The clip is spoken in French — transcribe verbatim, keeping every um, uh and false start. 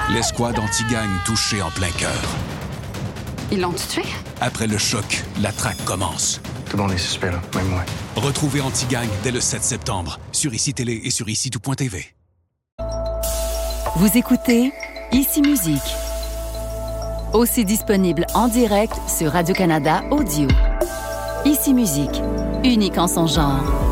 L'escouade anti-gang touchée en plein cœur. Ils l'ont tué? Après le choc, la traque commence. Tout le monde est suspect, là, même moi. Retrouvez Anti-Gang dès le sept septembre sur I C I Télé et sur ici tout point t v. Vous écoutez Ici Musique. Aussi disponible en direct sur Radio-Canada Audio. Ici Musique, unique en son genre.